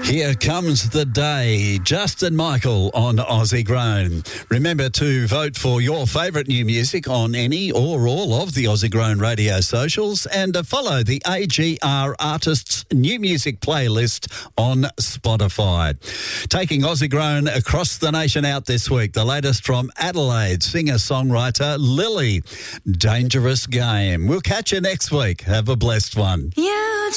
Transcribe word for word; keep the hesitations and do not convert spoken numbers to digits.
Here comes the day. Justin Michael on Aussie Grown. Remember to vote for your favourite new music on any or all of the Aussie Grown radio socials and follow the A G R Artists New Music playlist on Spotify. Taking Aussie Grown across the nation out this week, the latest from Adelaide singer-songwriter Lily, Dangerous Game. We'll catch you next week. Have a blessed one. Yeah.